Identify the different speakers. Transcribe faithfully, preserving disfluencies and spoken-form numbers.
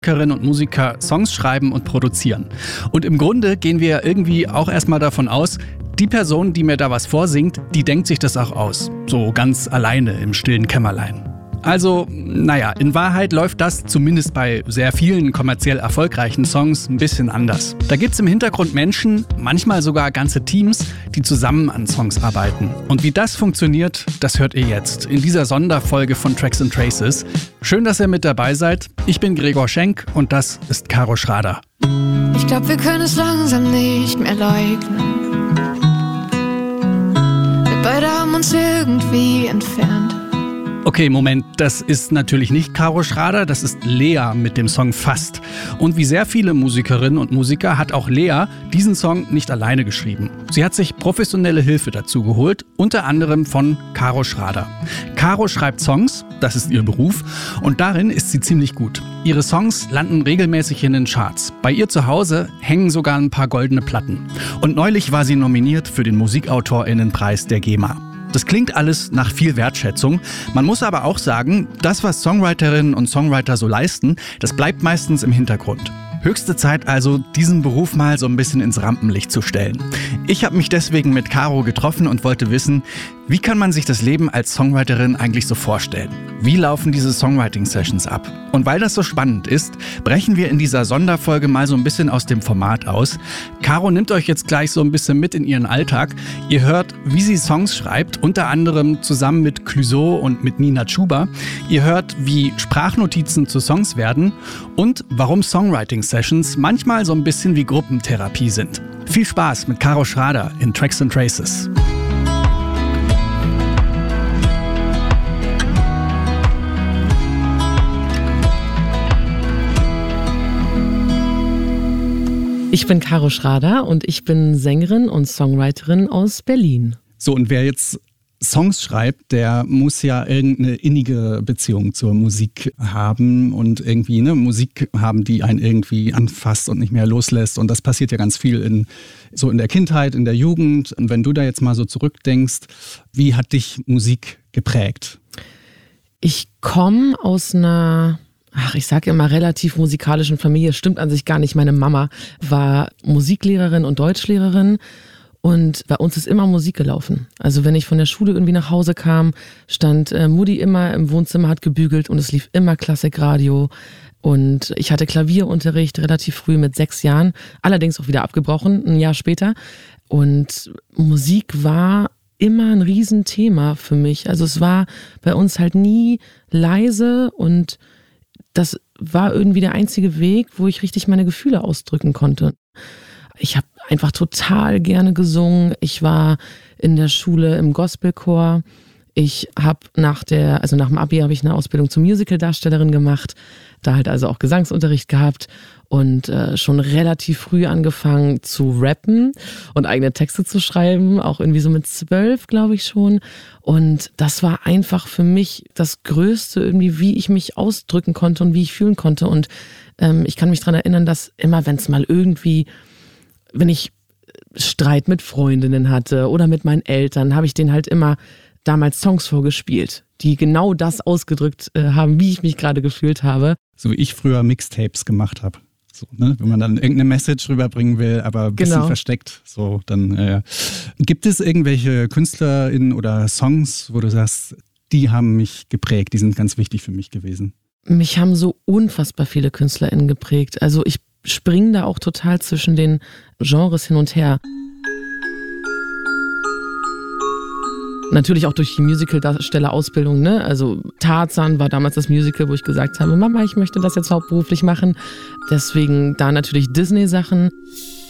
Speaker 1: Musikerinnen und Musiker Songs schreiben und produzieren. Und im Grunde gehen wir irgendwie auch erstmal davon aus, die Person, die mir da was vorsingt, die denkt sich das auch aus. So ganz alleine im stillen Kämmerlein. Also, naja, in Wahrheit läuft das zumindest bei sehr vielen kommerziell erfolgreichen Songs ein bisschen anders. Da gibt's im Hintergrund Menschen, manchmal sogar ganze Teams, die zusammen an Songs arbeiten. Und wie das funktioniert, das hört ihr jetzt in dieser Sonderfolge von Tracks and Traces. Schön, dass ihr mit dabei seid. Ich bin Gregor Schenk und das ist Caro Schrader.
Speaker 2: Ich glaube, wir können es langsam nicht mehr leugnen. Wir beide haben uns irgendwie entfernt.
Speaker 1: Okay, Moment, das ist natürlich nicht Caro Schrader, das ist Lea mit dem Song Fast. Und wie sehr viele Musikerinnen und Musiker hat auch Lea diesen Song nicht alleine geschrieben. Sie hat sich professionelle Hilfe dazu geholt, unter anderem von Caro Schrader. Caro schreibt Songs, das ist ihr Beruf, und darin ist sie ziemlich gut. Ihre Songs landen regelmäßig in den Charts. Bei ihr zu Hause hängen sogar ein paar goldene Platten. Und neulich war sie nominiert für den Musikautorinnenpreis der GEMA. Das klingt alles nach viel Wertschätzung. Man muss aber auch sagen, das, was Songwriterinnen und Songwriter so leisten, das bleibt meistens im Hintergrund. Höchste Zeit also, diesen Beruf mal so ein bisschen ins Rampenlicht zu stellen. Ich habe mich deswegen mit Caro getroffen und wollte wissen, wie kann man sich das Leben als Songwriterin eigentlich so vorstellen? Wie laufen diese Songwriting-Sessions ab? Und weil das so spannend ist, brechen wir in dieser Sonderfolge mal so ein bisschen aus dem Format aus. Caro nimmt euch jetzt gleich so ein bisschen mit in ihren Alltag. Ihr hört, wie sie Songs schreibt, unter anderem zusammen mit Clouseau und mit Nina Chuba. Ihr hört, wie Sprachnotizen zu Songs werden und warum Songwriting-Sessions manchmal so ein bisschen wie Gruppentherapie sind. Viel Spaß mit Caro Schrader in Tracks and Traces.
Speaker 3: Ich bin Caro Schrader und ich bin Sängerin und Songwriterin aus Berlin.
Speaker 1: So, und wer jetzt Songs schreibt, der muss ja irgendeine innige Beziehung zur Musik haben und irgendwie eine Musik haben, die einen irgendwie anfasst und nicht mehr loslässt. Und das passiert ja ganz viel in, so in der Kindheit, in der Jugend. Und wenn du da jetzt mal so zurückdenkst, wie hat dich Musik geprägt?
Speaker 3: Ich komme aus einer... Ach, ich sage immer relativ musikalischen Familie, stimmt an sich gar nicht. Meine Mama war Musiklehrerin und Deutschlehrerin und bei uns ist immer Musik gelaufen. Also wenn ich von der Schule irgendwie nach Hause kam, stand äh, Mutti immer im Wohnzimmer, hat gebügelt und es lief immer Klassikradio. Und ich hatte Klavierunterricht relativ früh mit sechs Jahren, allerdings auch wieder abgebrochen, ein Jahr später. Und Musik war immer ein Riesenthema für mich. Also es war bei uns halt nie leise und das war irgendwie der einzige Weg, wo ich richtig meine Gefühle ausdrücken konnte. Ich habe einfach total gerne gesungen. Ich war in der Schule im Gospelchor. Ich habe nach der, also nach dem Abi habe ich eine Ausbildung zur Musicaldarstellerin gemacht, da halt also auch Gesangsunterricht gehabt und äh, schon relativ früh angefangen zu rappen und eigene Texte zu schreiben, auch irgendwie so mit zwölf, glaube ich schon. Und das war einfach für mich das Größte irgendwie, wie ich mich ausdrücken konnte und wie ich fühlen konnte. Und ähm, ich kann mich daran erinnern, dass immer, wenn es mal irgendwie, wenn ich Streit mit Freundinnen hatte oder mit meinen Eltern, habe ich denen halt immer damals Songs vorgespielt, die genau das ausgedrückt äh, haben, wie ich mich gerade gefühlt habe.
Speaker 1: So wie ich früher Mixtapes gemacht habe. So, ne? Wenn man dann irgendeine Message rüberbringen will, aber ein bisschen
Speaker 3: Genau.
Speaker 1: versteckt. So, dann, äh, gibt es irgendwelche KünstlerInnen oder Songs, wo du sagst, die haben mich geprägt, die sind ganz wichtig für mich gewesen?
Speaker 3: Mich haben so unfassbar viele KünstlerInnen geprägt. Also ich springe da auch total zwischen den Genres hin und her. Natürlich auch durch die Musical-Darsteller-Ausbildung, ne? Also Tarzan war damals das Musical, wo ich gesagt habe, Mama, ich möchte das jetzt hauptberuflich machen. Deswegen da natürlich Disney-Sachen.